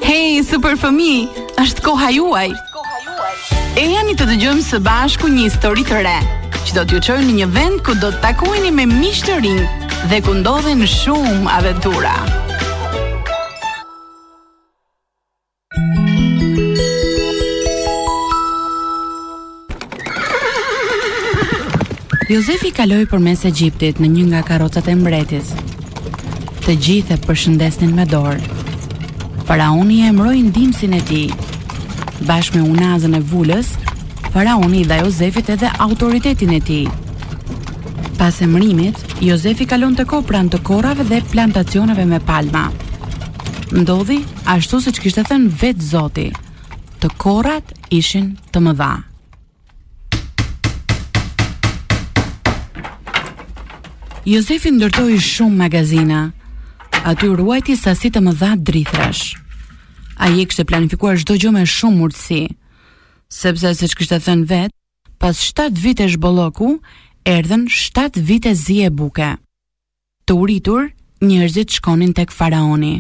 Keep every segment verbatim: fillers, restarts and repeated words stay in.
Hey, super fëmijë, është koha juaj. E jani të dëgjojmë së bashku një histori të re, që do t'ju çojë në një vend ku do të takoheni me miq të rinj dhe ku ndodhen shumë aventura. Jozefi kaloi përmes Egjiptit në një nga karrocat e mbretit. Të gjithë e përshëndesnin me dorë. Faraoni e emëroi ndihmësin e tij. Bashkë me unazën e vulës, faraoni i dha Jozefit edhe autoritetin e tij. Pas emërimit, Jozefi kalon të kohë pranë të korrave dhe plantacioneve me palma. Ndodhi ashtu siç kishte thënë vetë Zoti. Të korrat ishin të mëdha. Jozefi ndërtoi shumë magazina. Aty ruajti sasi të mëdha drithrash. Ai kishte planifikuar çdo gjë me shumë urtësi, sepse siç kishte thënë vet, pas shtatë vitesh bolloku, erdhën shtatë vite zi e buke. Të uritur, njerëzit shkonin tek faraoni.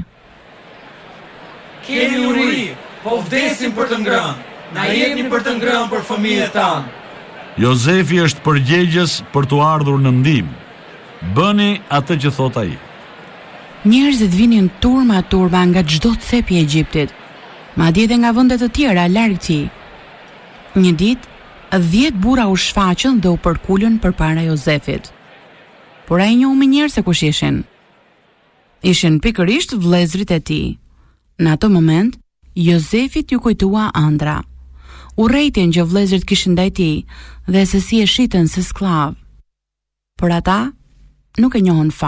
Keni uri, po vdesim për të ngrënë. Na jepni për të ngrënë për fëmijët tanë. Jozefi është përgjegjës për t'u ardhur në ndihmë. Bëni atë që thot ai. Njerëzit vinin turma turma nga çdo cep i Egjiptit, madje edhe nga vende të tjera larg tij. Një ditë, dhjetë burra u shfaqën dhe u përkulën përpara Jozefit. Por ai njohu më njëherë se kush ishin. Ishin pikërisht vëllezërit e tij. Në atë moment, Jozefit ju kujtua ëndra. Urrejtjen që vëllezërit kishin ndaj tij dhe se si e shitën si skllav. Por ata nuk e njohën fare.